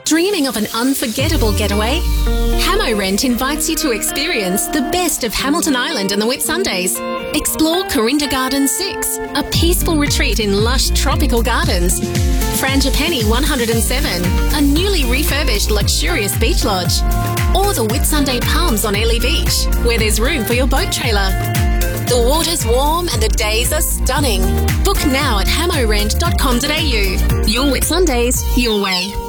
Dreaming of an unforgettable getaway? Hamo Rent invites you to experience the best of Hamilton Island and the Whitsundays. Explore Corinda Gardens 6, a peaceful retreat in lush tropical gardens. Frangipani 107, a newly refurbished luxurious beach lodge. Or the Whitsunday Palms on Airlie Beach, where there's room for your boat trailer. The water's warm and the days are stunning. Book now at hamorent.com.au. Your Whitsundays, your way.